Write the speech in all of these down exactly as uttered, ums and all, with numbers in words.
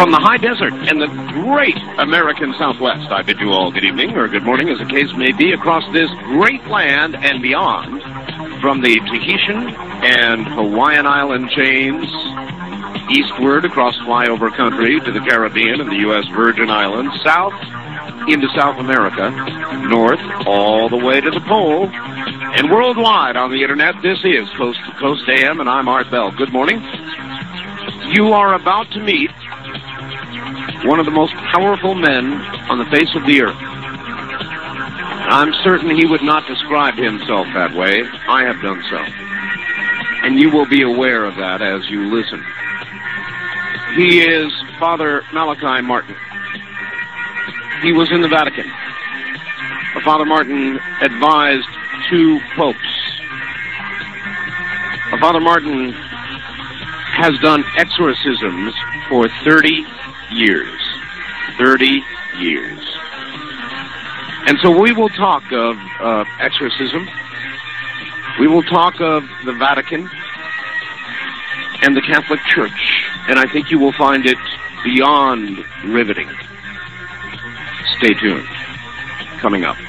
From the high desert and the great American Southwest, I bid you all good evening, or good morning, as the case may be, across this great land and beyond, from the Tahitian and Hawaiian island chains, eastward across flyover country to the Caribbean and the U S Virgin Islands, south into South America, north all the way to the pole, and worldwide on the internet. This is Coast to Coast A M, and I'm Art Bell. Good morning. You are about to meet one of the most powerful men on the face of the earth. I'm certain he would not describe himself that way. I have done so. And you will be aware of that as you listen. He is Father Malachi Martin. He was in the Vatican. Father Martin advised two popes. Father Martin has done exorcisms for thirty years. thirty years. And so we will talk of uh, exorcism. We will talk of the Vatican and the Catholic Church. And I think you will find it beyond riveting. Stay tuned. Coming up.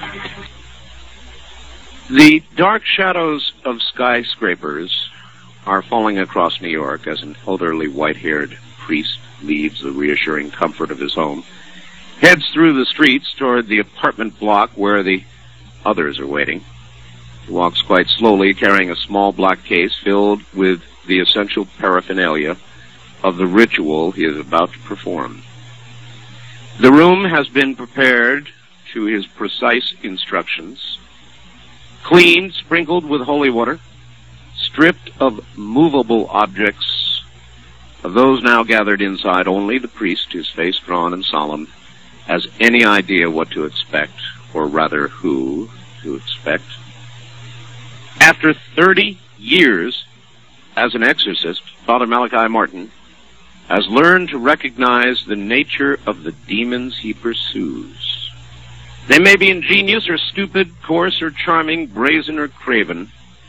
The dark shadows of skyscrapers are falling across New York as an elderly white-haired priest leaves the reassuring comfort of his home, heads through the streets toward the apartment block where the others are waiting. He walks quite slowly, carrying a small black case filled with the essential paraphernalia of the ritual he is about to perform. The room has been prepared to his precise instructions, cleaned, sprinkled with holy water, stripped of movable objects. Of those now gathered inside, only the priest, his face drawn and solemn, has any idea what to expect, or rather who to expect. After thirty years as an exorcist, Father Malachi Martin has learned to recognize the nature of the demons he pursues. They may be ingenious or stupid, coarse or charming, brazen or craven.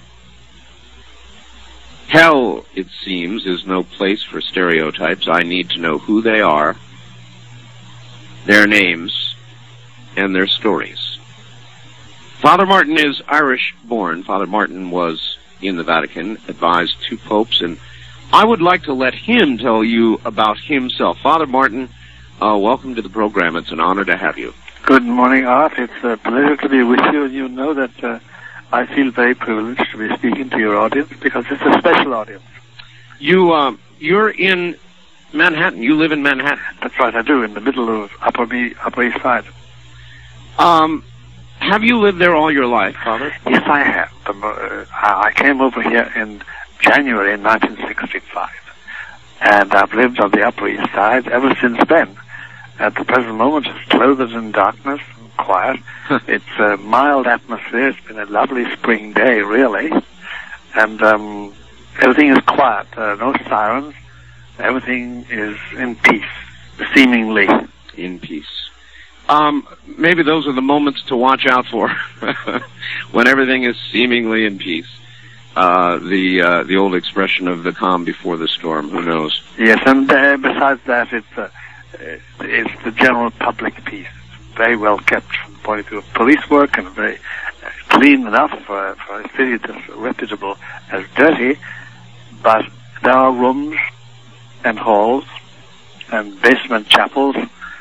Hell, it seems, is no place for stereotypes. I need to know who they are, their names, and their stories. Father Martin is Irish-born. Father Martin was in the Vatican, advised two popes, and I would like to let him tell you about himself. Father Martin, uh, welcome to the program. It's an honor to have you. Good morning, Art. It's a pleasure to be with you. You know that uh, I feel very privileged to be speaking to your audience because it's a special audience. You, uh, you're in Manhattan. You live in Manhattan. That's right, I do, in the middle of Upper, B, Upper East Side. Um, have you lived there all your life, Father? Yes, I have. Um, uh, I came over here in January nineteen sixty-five, and I've lived on the Upper East Side ever since then. At the present moment, it's clothed in darkness, quiet. It's a mild atmosphere. It's been a lovely spring day, really. And um, everything is quiet. Uh, no sirens. Everything is in peace, seemingly. In peace. Um, maybe those are the moments to watch out for, when everything is seemingly in peace. Uh, the uh, the old expression of the calm before the storm. Who knows? Yes, and uh, besides that, it's uh, it's the general public peace. It's very well kept from the point of view of police work, and very uh, clean enough for, for a city that's reputable as dirty. But there are rooms and halls and basement chapels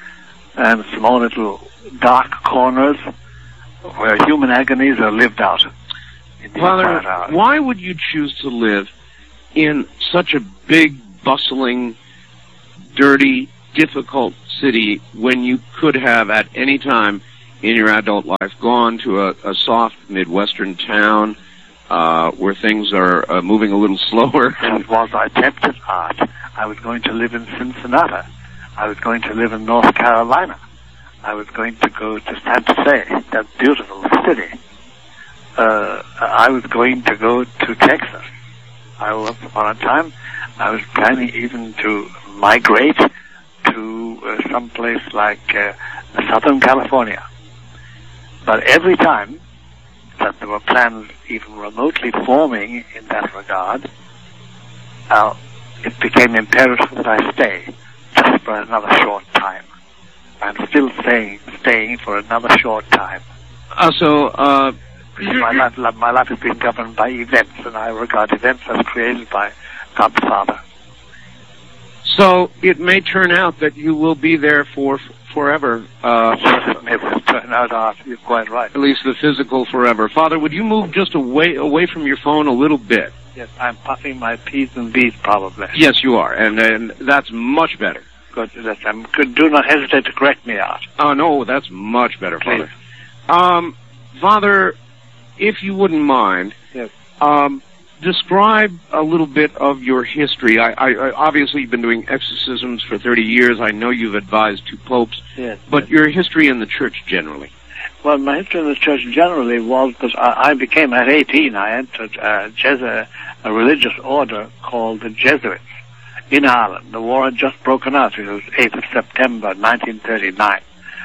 and small little dark corners where human agonies are lived out. Father, why would you choose to live in such a big, bustling, dirty, difficult city when you could have at any time in your adult life gone to a, a soft Midwestern town uh, where things are uh, moving a little slower? And was I tempted, Art? I was going to live in Cincinnati. I was going to live in North Carolina. I was going to go to Santa Fe, that beautiful city. Uh, I was going to go to Texas. I once upon a time, I was planning even to migrate to uh, some place like uh, Southern California. But every time that there were plans even remotely forming in that regard, uh, it became imperative that I stay, just for another short time. I'm still staying, staying for another short time. Uh, so, uh... My life, my life has been governed by events, and I regard events as created by God the Father. So, it may turn out that you will be there for forever. Uh, it may turn out after, you're quite right. At least the physical forever. Father, would you move just away away from your phone a little bit? Yes, I'm puffing my P's and B's probably. Yes, you are, and, and that's much better. Good, listen, do not hesitate to correct me, Art. Oh, no, that's much better, Please. Father. Um, Father, if you wouldn't mind, yes. um, describe a little bit of your history. I, I, I obviously you've been doing exorcisms for thirty years. I know you've advised two popes, yes, but yes. your history in the church generally. Well, my history in the church generally was that I, I became, at eighteen, I entered a, Jesu- a religious order called the Jesuits in Ireland. The war had just broken out. It was eighth of September, nineteen thirty-nine.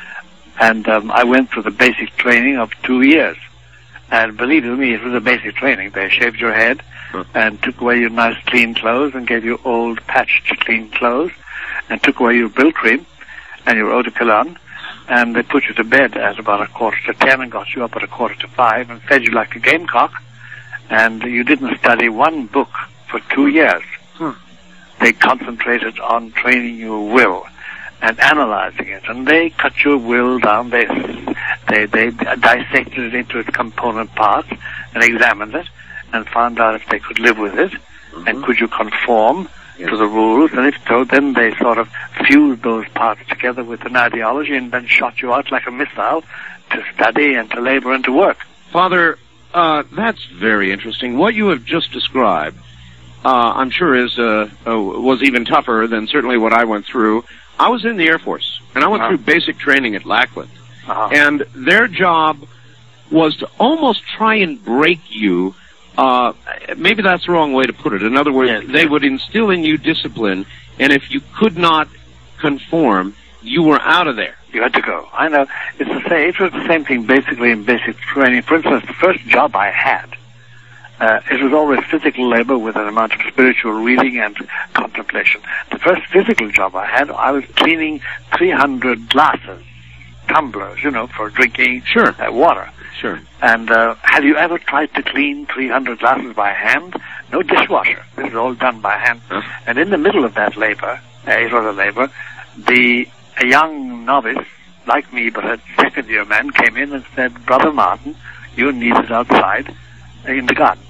And um, I went through the basic training of two years. And believe me, it was a basic training. They shaved your head and took away your nice clean clothes and gave you old patched clean clothes and took away your bill cream and your eau de cologne. And they put you to bed at about a quarter to ten and got you up at a quarter to five and fed you like a gamecock. And you didn't study one book for two years. Hmm. They concentrated on training your will and analyzing it. And they cut your will down. They, they, they dissected it into its component parts and examined it and found out if they could live with it mm-hmm. and could you conform yes. to the rules. And if so, then they sort of fused those parts together with an ideology and then shot you out like a missile to study and to labor and to work. Father, uh, that's very interesting. What you have just described, uh, I'm sure is, uh, uh, was even tougher than certainly what I went through. I was in the Air Force, and I went uh-huh. through basic training at Lackland. Uh-huh. And their job was to almost try and break you. Uh, maybe that's the wrong way to put it. In other words, yes, they yes. would instill in you discipline, and if you could not conform, you were out of there. You had to go. I know. It's the same. It was the same thing basically in basic training. For instance, the first job I had, Uh, it was always physical labor with an amount of spiritual reading and contemplation. The first physical job I had, I was cleaning three hundred glasses, tumblers, you know, for drinking sure. uh, water. Sure. And uh, have you ever tried to clean three hundred glasses by hand? No dishwasher. This is all done by hand. Huh? And in the middle of that labor, uh, it was a labor, the a young novice, like me, but a second-year man, came in and said, Brother Martin, you're needed outside in the garden.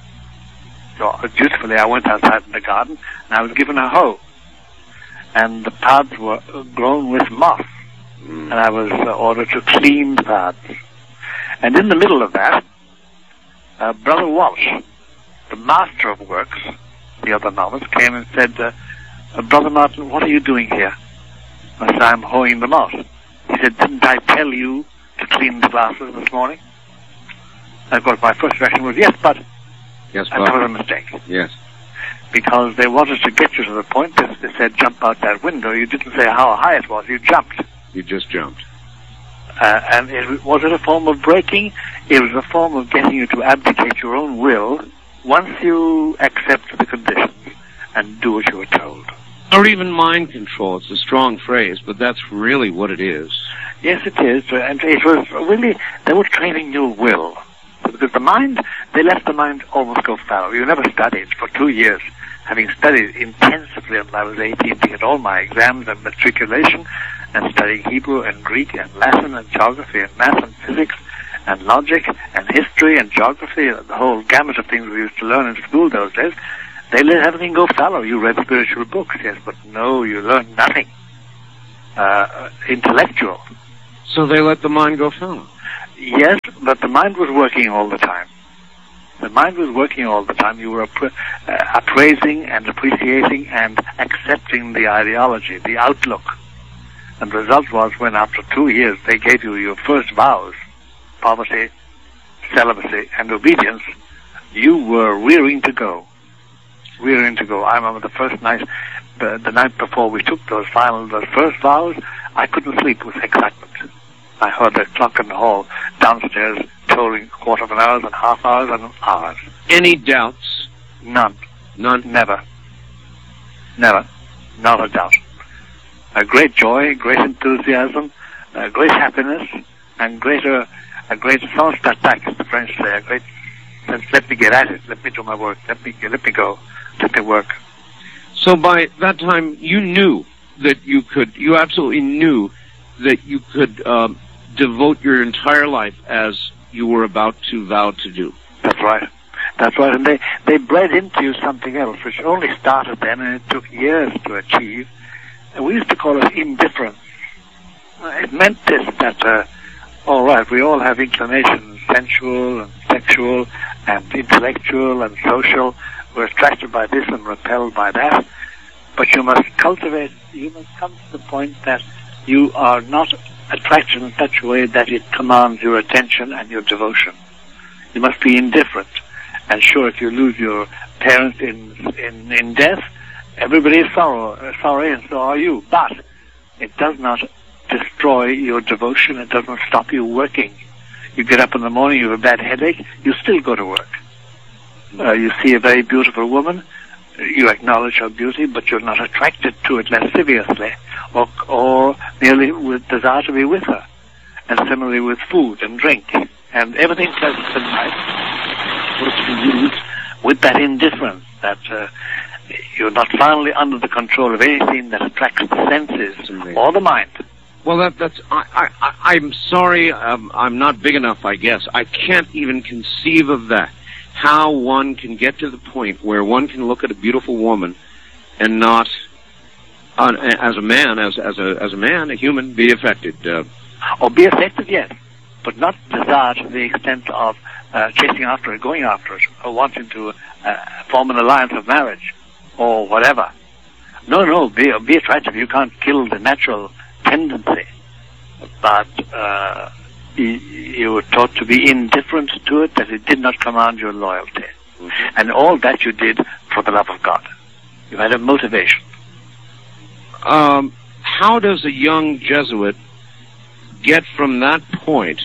So dutifully I went outside in the garden and I was given a hoe. And the paths were grown with moss. Mm. And I was uh, ordered to clean the paths. And in the middle of that, uh, Brother Walsh, the master of works, the other novice, came and said, uh, uh, Brother Martin, what are you doing here? I said, I'm hoeing the moss. He said, didn't I tell you to clean the glasses this morning? And of course my first reaction was, yes, but... Yes, and that was a mistake. Yes. Because they wanted to get you to the point that they said, jump out that window. You didn't say how high it was. You jumped. You just jumped. Uh, and it, was it a form of breaking? It was a form of getting you to abdicate your own will once you accept the conditions and do what you were told. Or even mind control. It's a strong phrase, but that's really what it is. Yes, it is. And it was really, they were training your will. Because the mind, they let the mind almost go fallow. You never studied for two years, having studied intensively until I was eighteen to get all my exams and matriculation, and studying Hebrew and Greek and Latin and geography and math and physics and logic and history and geography, and the whole gamut of things we used to learn in school those days. They let everything go fallow. You read spiritual books, yes, but no, you learned nothing uh, intellectual. So they let the mind go fallow. Yes, but the mind was working all the time. The mind was working all the time. You were appra- uh, appraising and appreciating and accepting the ideology, the outlook. And the result was when after two years they gave you your first vows, poverty, celibacy, and obedience, you were rearing to go. Rearing to go. I remember the first night, the, the night before we took those final, those first vows, I couldn't sleep with excitement. I heard the clock in the hall downstairs tolling quarter of an hour and half hours and hours. Any doubts? None. None? Never. Never. Not a doubt. a great joy, great enthusiasm, uh, great happiness, and greater, a great sans attaque, as the French say, a great, let me get at it, let me do my work, let me, let me go, let me work. So by that time, you knew that you could, you absolutely knew that you could um, devote your entire life as you were about to vow to do. That's right. That's right. And they, they bred into you something else, which only started then, and it took years to achieve. And we used to call it indifference. It meant this, that, uh, all right, we all have inclinations, sensual and sexual and intellectual and social. We're attracted by this and repelled by that. But you must cultivate, you must come to the point that you are not attracted in such a way that it commands your attention and your devotion. You must be indifferent. And sure, if you lose your parents in in, in death, everybody is sorrow, sorry, and so are you. But it does not destroy your devotion. It doesn't stop you working. You get up in the morning, you have a bad headache, you still go to work. Uh, you see a very beautiful woman, you acknowledge her beauty, but you're not attracted to it lasciviously, or, or merely with desire to be with her. And similarly with food and drink, and everything pleasant and nice, was to be used with that indifference, that uh, you're not finally under the control of anything that attracts the senses or the mind. Well, that, that's, I, I, I'm sorry, um, I'm not big enough, I guess. I can't even conceive of that. How one can get to the point where one can look at a beautiful woman and not, uh, as a man, as, as a, as a man, a human, be affected. Uh, or be affected, yes, but not desire to the extent of uh, chasing after it, going after it, or wanting to uh, form an alliance of marriage, or whatever. No, no, be, be attractive. You can't kill the natural tendency, but uh, you, you were taught to be indifferent to it, that it did not command your loyalty. Mm-hmm. And all that you did for the love of God. You had a motivation. Um, how does a young Jesuit get from that point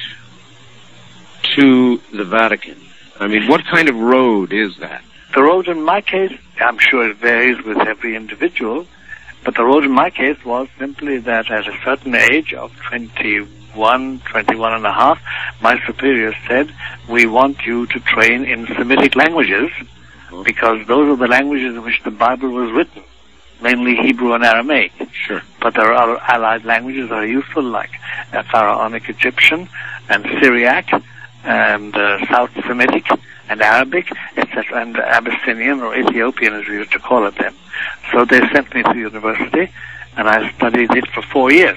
to the Vatican? I mean, what kind of road is that? The road in my case, I'm sure it varies with every individual, but the road in my case was simply that at a certain age of twenty-one, twenty-one and a half, my superiors said, we want you to train in Semitic languages, because those are the languages in which the Bible was written, mainly Hebrew and Aramaic. Sure. But there are other allied languages that are useful, like uh, Pharaonic Egyptian and Syriac and uh, South Semitic and Arabic, et cetera, and Abyssinian or Ethiopian, as we used to call it then. So they sent me to university, and I studied it for four years.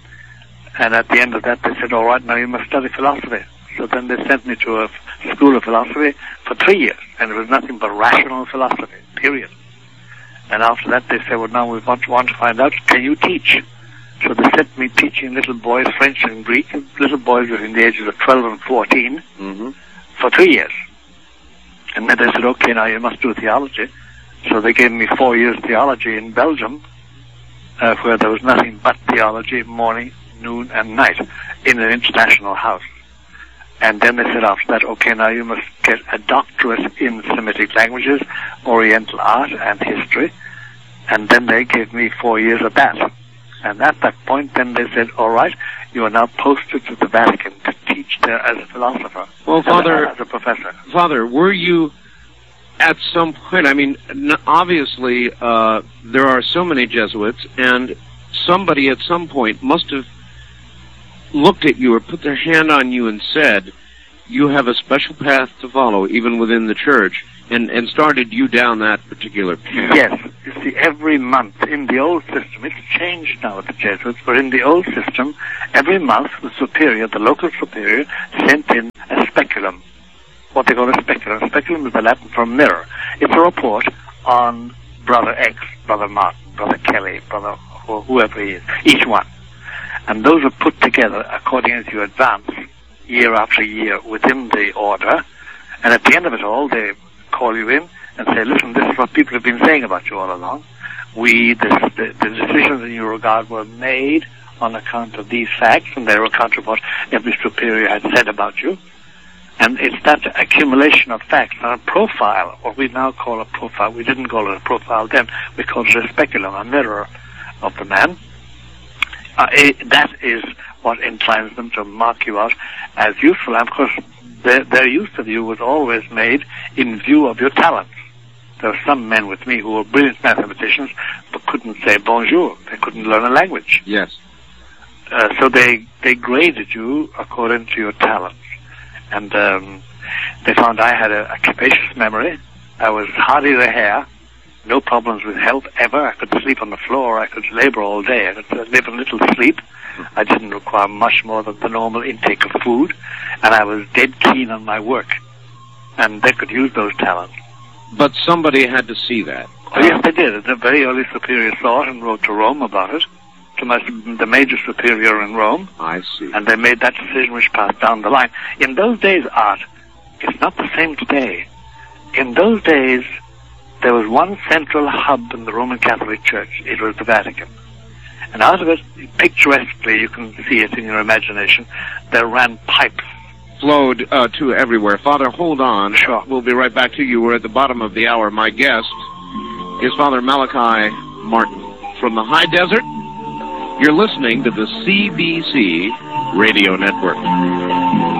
And at the end of that, they said, all right, now you must study philosophy. So then they sent me to a school of philosophy for three years, and it was nothing but rational philosophy, period. And after that, they said, well, now we want, want to find out, can you teach? So they sent me teaching little boys French and Greek, little boys between the ages of twelve and fourteen, mm-hmm. for three years. And then they said, okay, now you must do theology. So they gave me four years theology in Belgium, uh, where there was nothing but theology, morning, noon, and night, in an international house. And then they said after that, okay, now you must get a doctorate in Semitic languages, Oriental art, and history. And then they gave me four years of that. And at that point, then they said, all right, you are now posted to the Vatican to teach there as a philosopher. Well, Father, as a, as a professor. Father, were you at some point, I mean, obviously, uh, there are so many Jesuits, and somebody at some point must have looked at you or put their hand on you and said, you have a special path to follow, even within the church, and, and started you down that particular path. Yes. You see, every month in the old system, it's changed now with the Jesuits, but in the old system, every month the superior, the local superior, sent in a speculum, what they call a speculum. Speculum is the Latin for mirror. It's a report on Brother X, Brother Martin, Brother Kelly, Brother wh- whoever he is, each one. And those are put together according as you advance year after year within the order. And at the end of it all, they call you in and say, listen, this is what people have been saying about you all along. We, this, the, the decisions in your regard were made on account of these facts, and they were account of what every superior had said about you. And it's that accumulation of facts, not a profile, what we now call a profile. We didn't call it a profile then. We called it a speculum, a mirror of the man. Uh, it, that is what inclines them to mark you out as useful. And of course, their, their use of you was always made in view of your talents. There were some men with me who were brilliant mathematicians, but couldn't say bonjour. They couldn't learn a language. Yes. Uh, so they, they graded you according to your talents. And um, they found I had a, a capacious memory. I was hardy as a hare. No problems with health ever. I could sleep on the floor. I could labor all day. I could live a little sleep. I didn't require much more than the normal intake of food. And I was dead keen on my work. And they could use those talents. But somebody had to see that. Oh, yes, they did. The very early superior saw it and wrote to Rome about it, to my, the major superior in Rome. I see. And they made that decision which passed down the line. In those days, Art, it's not the same today. In those days, there was one central hub in the Roman Catholic Church. It was the Vatican. And out of it, picturesquely, you can see it in your imagination, there ran pipes. Flowed uh, to everywhere. Father, hold on. Sure. We'll be right back to you. We're at the bottom of the hour. My guest is Father Malachi Martin from the High Desert. You're listening to the C B C Radio Network.